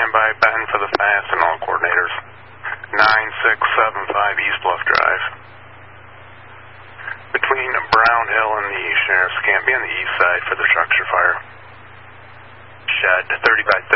standby, Ben for the fast and all coordinators. 9675 East Bluff Drive. Between Brown Hill and the Sheriff's Camp, be on the east side for the structure fire. Shed 35